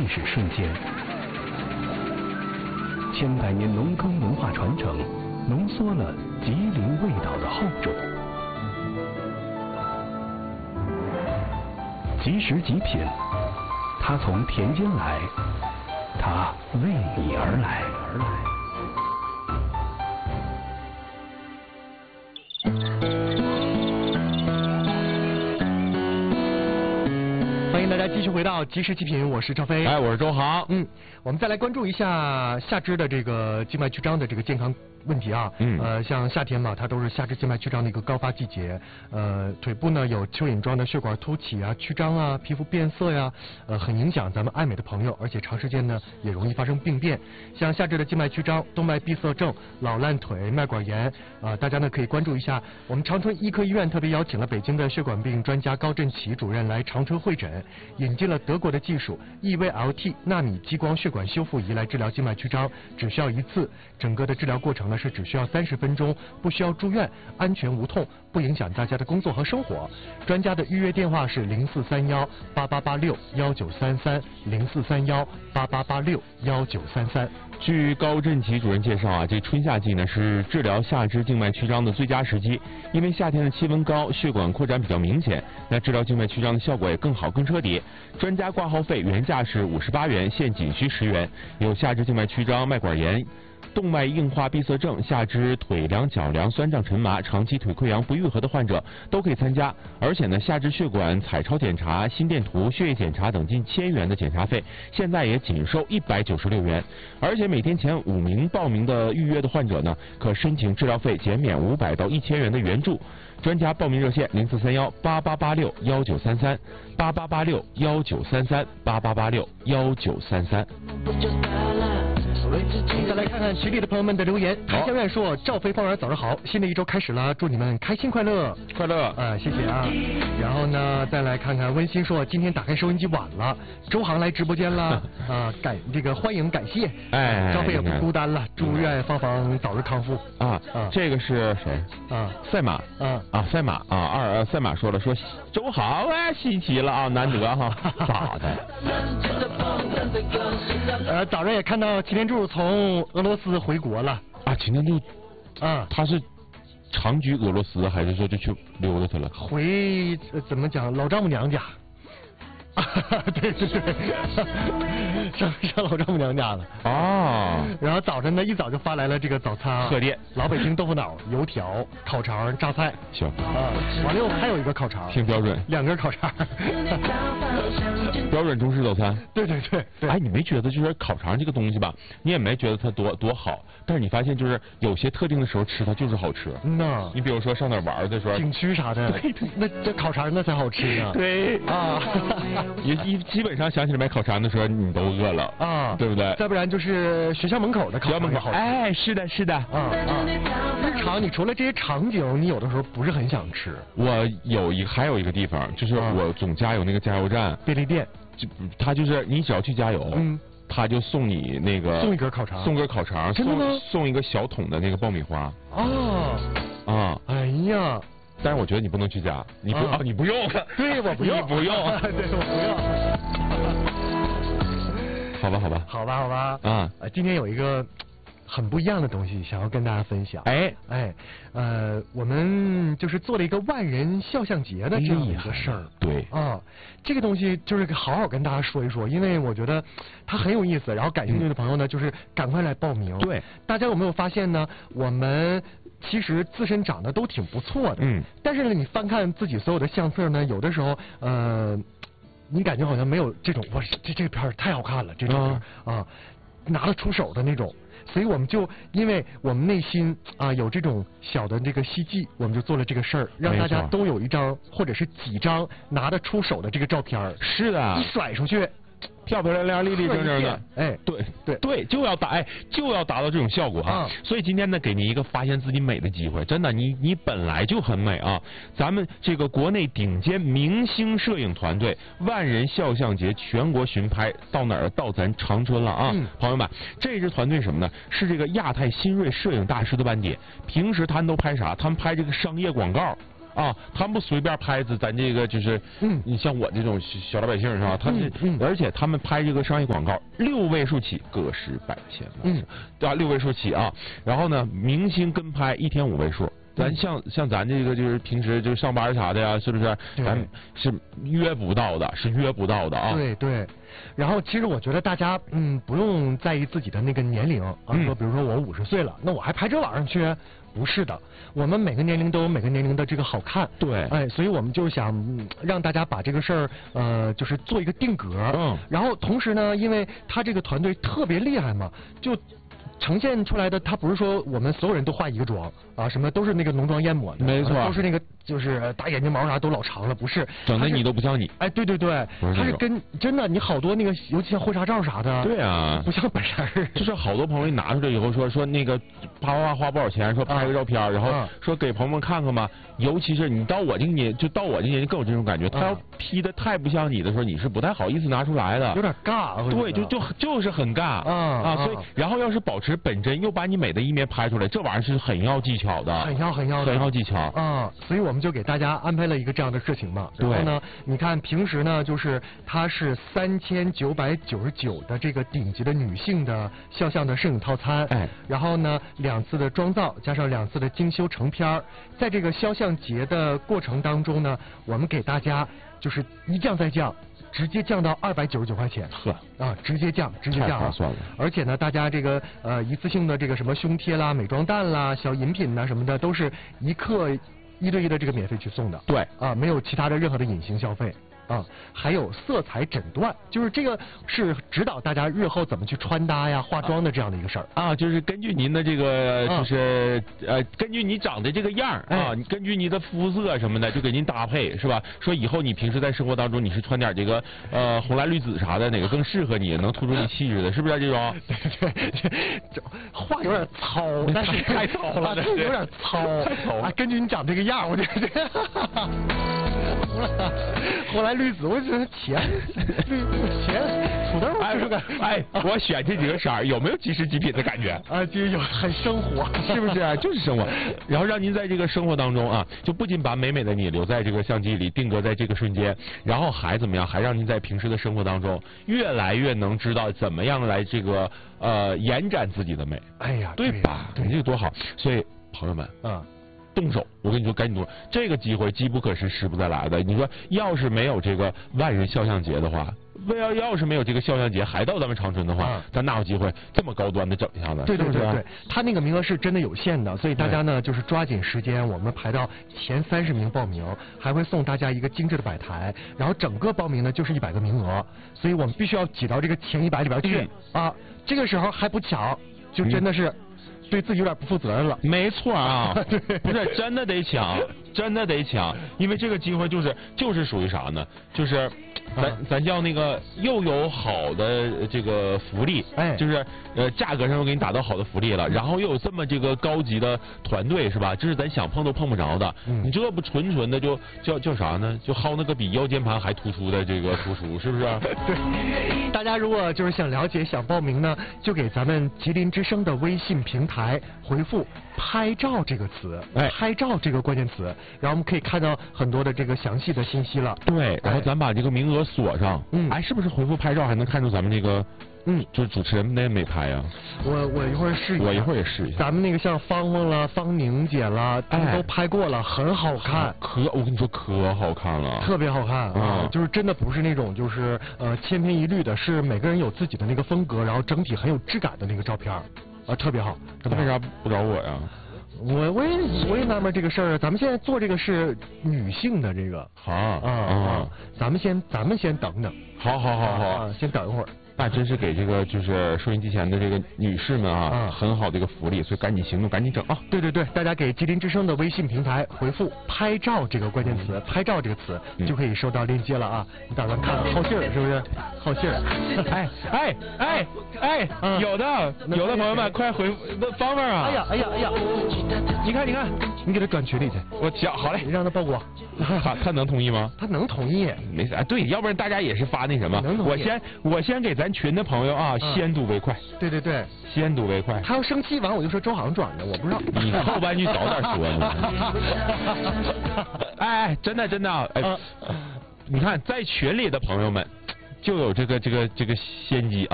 历史瞬间。千百年农耕文化传承，浓缩了吉林味道的厚重。即食即品，它从田间来，它为你而来。 欢迎大家继续回到即食即品，我是赵飞， 我是周航。 我们再来关注一下下肢的这个静脉曲张的这个健康问题啊。像夏天嘛，它都是下肢静脉曲张的一个高发季节。腿部呢有蚯蚓状的血管凸起啊、曲张啊、皮肤变色呀，很影响咱们爱美的朋友，而且长时间呢也容易发生病变。像下肢的静脉曲张、动脉闭塞症、老烂腿、脉管炎大家呢可以关注一下。我们长春医科医院特别邀请了北京的血管病专家高振奇主任来长春会诊，引进了德国的技术 EVLT 纳米激光血管修复仪来治疗静脉曲张，只需要一次。整个的治疗过程呢是只需要30分钟，不需要住院，安全无痛，不影响大家的工作和生活。专家的预约电话是043188861933，043188861933。 据高振奇主任介绍啊，这春夏季呢是治疗下肢静脉曲张的最佳时机，因为夏天的气温高，血管扩展比较明显，那治疗静脉曲张的效果也更好更彻底。专家挂号费原价是58元，现仅需10元。有下肢静脉曲张、脉管炎、动脉硬化闭塞症、下肢腿凉、脚凉、酸胀沉麻、长期腿溃疡不愈合的患者都可以参加。而且呢，下肢血管彩超检查、心电图、血液检查等近1000元的检查费，现在也仅收196元。而且每天前5名报名的预约的患者呢，可申请治疗费减免500到1000元的援助。专家报名热线0431888619338886193388861933。 我们再来看看群里的朋友们的留言。韩香苑说：“赵飞芳儿早上好，新的一周开始了，祝你们开心快乐， 快乐。” 谢谢啊。然后呢，再来看看温馨说：“今天打开收音机晚了，周航来直播间了欢迎感谢。赵飞也不孤单了，祝愿芳芳早日康复这个是谁赛马赛马赛马说周航稀奇了啊，难得哈，咋的？ 早上也看到擎天柱从俄罗斯回国了擎天柱他是长居俄罗斯还是说就去溜达去了？ 回怎么讲老丈母娘家。对，上老丈母娘家了然后早晨呢，一早就发来了这个早餐贺电， 老北京豆腐脑、油条、烤肠、榨菜。 行完了还有一个烤肠， 挺标准 ，2根烤肠。 标准中式早餐。 对。 你没觉得就是烤肠这个东西吧？你也没觉得它多好，但是你发现就是有些特定的时候吃它就是好吃。你比如说上哪玩的时候， 景区啥的，那这烤肠那才好吃呢。 对基本上想起来买烤肠的时候，你都饿了对不对？ 再不然就是学校门口的烤肠也好吃。 是的。 日常你除了这些场景，你有的时候不是很想吃。 我还有一个地方，就是我总家有那个加油站、 便利店， 他就是你只要去加油，他就送你那个送一根烤肠， 真的吗？送一个小桶的那个爆米花。 哎呀！ 但是我觉得你不能去加，你不用。 对，我不用。 你不用。 对，我不用。好吧。 今天有一个很不一样的东西想要跟大家分享。我们就是做了一个万人肖像节的这样一个事儿。 对。 这个东西就是好好跟大家说一说，因为我觉得它很有意思。然后感兴趣的朋友呢，就是赶快来报名。 对。 大家有没有发现呢？我们其实自身长得都挺不错的。但是呢，你翻看自己所有的相册呢，有的时候你感觉好像没有这种这片太好看了，这种拿得出手的那种。所以我们就因为我们内心有这种小的这个希冀，我们就做了这个事儿，让大家都有一张或者是几张拿得出手的这个照片。 是的， 一甩出去， 漂漂亮亮、立立正正的。对，就要达到这种效果所以今天呢，给您一个发现自己美的机会。真的，你本来就很美啊！咱们这个国内顶尖明星摄影团队万人肖像节全国巡拍到哪儿？到咱长春了朋友们，这支团队什么呢？是这个亚太新锐摄影大师的班底。平时他们都拍啥？他们拍这个商业广告。 啊，他们不随便拍咱这个就是，你像我这种小老百姓是吧？他是，而且他们拍这个商业广告6位数起，个十百千万，对吧？6位数起啊，然后呢，明星跟拍1天5位数。咱像咱这个就是平时就上班啥的呀，是不是？咱是约不到的，是约不到的啊。 对对。然后其实我觉得大家不用在意自己的那个年龄啊，说比如说我50岁了，那我还拍这玩意儿去？不是的，我们每个年龄都有每个年龄的这个好看。 对。 哎，所以我们就想让大家把这个事儿就是做一个定格。然后同时呢，因为他这个团队特别厉害嘛，就呈现出来的，他不是说我们所有人都化一个妆啊，什么都是那个浓妆艳抹的， 没错， 都是那个就是大眼睛毛啥都老长了，不是， 整的你都不像你。 哎，对对对，他是跟真的你好多那个，尤其像婚纱照啥的， 对啊， 不像本人。 就是好多朋友一拿出来以后说那个啪花不少钱，说拍个照片，然后说给朋友们看看吧。尤其是你到我这个年，就到我这年纪更有这种感觉，他要 P 的太不像你的时候，你是不太好意思拿出来的， 有点尬。 对，就是很尬所以然后要是保持本真，又把你美的一面拍出来，这玩意儿是很要技巧的， 很要技巧所以我们就给大家安排了一个这样的事情嘛。然后呢，你看平时呢，就是它是3999的这个顶级的女性的肖像的摄影套餐，然后呢2次的妆造加上2次的精修成片，在这个肖像节的过程当中呢，我们给大家就是一降再降。直接降到299块钱，直接降太划算了。 而且呢，大家这个一次性的这个什么胸贴啦、美妆蛋啦、小饮品呐什么的，都是1克1对1的这个免费去送的。 对没有其他的任何的隐形消费。还有色彩诊断，就是这个是指导大家日后怎么去穿搭呀、化妆的这样的一个事儿就是根据您的这个就是根据你长的这个样你根据你的肤色什么的，就给您搭配是吧？说以后你平时在生活当中你是穿点这个红蓝绿紫啥的，哪个更适合你，能突出你气质的，是不是这种？ 对，话有点糙，但是太糙了， 有点糙，根据你长这个样，我觉得。红蓝绿紫，我觉得甜土豆是不是？ 我选这几个色儿有没有即食极品的感觉？ 就有很生活， 是不是？就是生活。然后让您在这个生活当中就不仅把美美的你留在这个相机里，定格在这个瞬间，然后还怎么样？还让您在平时的生活当中越来越能知道怎么样来这个延展自己的美。 哎呀， 对吧？你这个多好。所以朋友们动手，我跟你说，赶紧动手！这个机会机不可失，时不再来的。你说，要是没有这个万人肖像节的话，要是没有这个肖像节还到咱们长春的话，咱哪有机会这么高端的整一下子？ 对，他那个名额是真的有限的，所以大家呢就是抓紧时间，我们排到前30名报名，还会送大家一个精致的摆台，然后整个报名呢就是100个名额，所以我们必须要挤到这个前100里边去这个时候还不抢，就真的是。对自己有点不负责任了。 没错不是真的得抢，真的得抢，因为这个机会就是属于啥呢？就是咱叫那个又有好的这个福利，就是价格上又给你打到好的福利了，然后又有这么这个高级的团队是吧？这是咱想碰都碰不着的。你这不纯的就叫啥呢？就薅那个比腰间盘还突出的这个突出，是不是？ 对，大家如果就是想了解、想报名呢，就给咱们吉林之声的微信平台回复“拍照”这个词，拍照这个关键词，然后我们可以看到很多的这个详细的信息了。 对，然后咱把这个名额锁上。是不是回复拍照还能看出咱们这个？就是主持人的美拍呀。 我一会儿试一下。 我一会儿也试一下。 咱们那个像芳芳了、芳宁姐了，他们都拍过了，很好看。 我跟你说可好看了。 特别好看就是真的不是那种就是千篇一律的，是每个人有自己的那个风格，然后整体很有质感的那个照片特别好。 为啥不找我呀？ 我也纳闷这个事儿，咱们现在做这个是女性的这个。咱们先等等。 好， 先等一会儿。 那真是给这个就是收音机前的这个女士们很好的一个福利，所以赶紧行动，赶紧整啊！ 对，大家给吉林之声的微信平台回复“拍照”这个关键词，拍照这个词就可以收到链接了啊！你打算看好信儿是不是？好信儿！ 有的朋友们快回芳芳啊！ 哎呀！你看，你给他转群里去。 我好嘞， 让他报过。 他能同意吗？ 他能同意。 没啥，对，要不然大家也是发那那什么，我先给咱群的朋友啊先睹为快。 对对对， 先睹为快。 他要生气完我就说周行转的，我不知道。 你后半句早点说呢。哎，真的哎，你看在群里的朋友们就有这个先机啊。